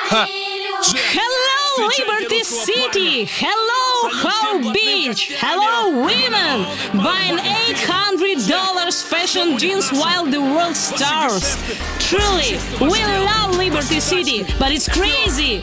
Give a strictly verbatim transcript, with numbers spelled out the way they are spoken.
Hello, Liberty City! Hello, Hope Beach! Hello, women! Buying eight hundred dollars fashion jeans while the world starves! Truly, we love Liberty City, but it's crazy!